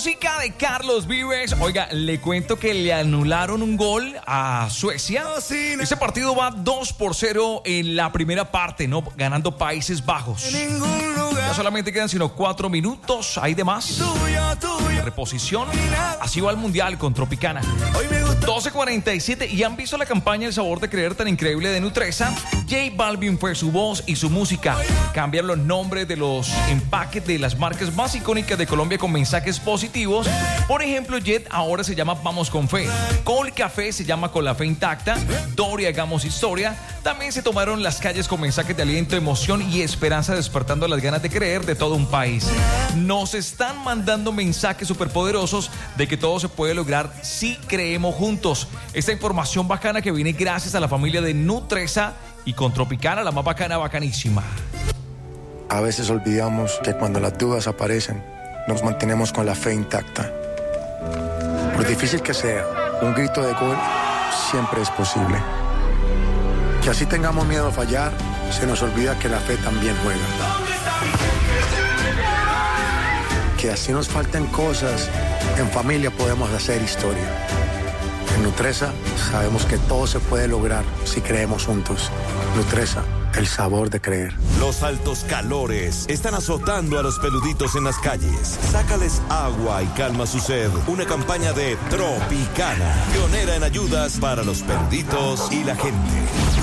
música de Carlos Vives. Oiga, le cuento que le anularon un gol a Suecia. Ese partido va 2-0 en la primera parte, ¿no? Ganando Países Bajos. Ya solamente quedan sino 4 minutos. Hay de más. Reposición. Así va el Mundial con Tropicana. 12:47. ¿Y han visto la campaña El Sabor de Creer tan increíble de Nutresa? J Balvin fue su voz y su música. Cambian los nombres de los empaques de las marcas más icónicas de Colombia con mensajes positivos. Por ejemplo, Jet ahora se llama Vamos con Fe. Col Café se llama Con la Fe Intacta. Doria Hagamos Historia. También se tomaron las calles con mensajes de aliento, emoción y esperanza, despertando las ganas de creer de todo un país. Nos están mandando mensajes superpoderosos de que todo se puede lograr si creemos juntos. Esta información bacana que viene gracias a la familia de Nutresa y con Tropicana, la más bacana, bacanísima. A veces olvidamos que cuando las dudas aparecen, nos mantenemos con la fe intacta. Por difícil que sea, un grito de gol siempre es posible. Que así tengamos miedo a fallar, se nos olvida que la fe también juega. Que así nos falten cosas, en familia podemos hacer historia. En Nutresa sabemos que todo se puede lograr si creemos juntos. Nutresa, el sabor de creer. Los altos calores están azotando a los peluditos en las calles. Sácales agua y calma su sed. Una campaña de Tropicana, pionera en ayudas para los peluditos y la gente.